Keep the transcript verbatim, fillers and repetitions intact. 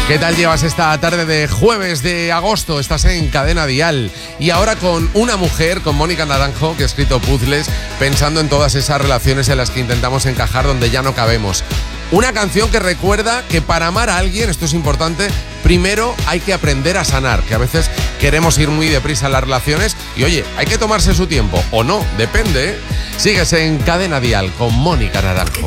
¿Qué tal llevas esta tarde de jueves de agosto? Estás en Cadena Dial. Y ahora con una mujer, con Mónica Naranjo, que ha escrito puzzles pensando en todas esas relaciones en las que intentamos encajar donde ya no cabemos. Una canción que recuerda que para amar a alguien, esto es importante, primero hay que aprender a sanar, que a veces queremos ir muy deprisa en las relaciones y oye, hay que tomarse su tiempo, o no, depende, ¿eh? Sigues en Cadena Dial con Mónica Naranjo.